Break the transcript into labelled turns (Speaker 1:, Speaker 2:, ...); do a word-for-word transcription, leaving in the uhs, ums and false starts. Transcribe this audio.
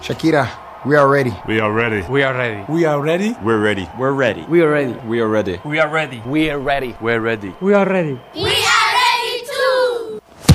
Speaker 1: Shakira, we are ready.
Speaker 2: We are ready.
Speaker 3: We are ready.
Speaker 4: We are ready.
Speaker 5: We're ready.
Speaker 6: We're ready.
Speaker 7: We are ready.
Speaker 6: We are ready.
Speaker 3: We are ready.
Speaker 7: We are ready.
Speaker 6: We're ready.
Speaker 7: We are ready.
Speaker 8: We are